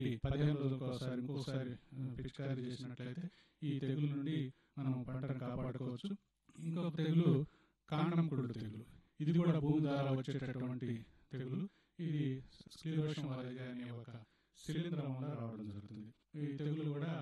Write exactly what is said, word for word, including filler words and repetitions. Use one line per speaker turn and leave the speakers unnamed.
ఈ పదిహేను రోజులకు ఒకసారి ఇంకొకసారి పిచికారీ చేసినట్లయితే ఈ తెగులు నుండి మనం పంటను కాపాడుకోవచ్చు. ఇంకొక తెగులు కాండం కుళ్ళు తెగులు. ఇది కూడా భూమి ద్వారా వచ్చేటటువంటి తెగులు. ఇది స్క్లిరోషియం వలయ అనే ఒక శిలీంధ్రం వల్ల రావడం జరుగుతుంది. ఈ తెగులు కూడా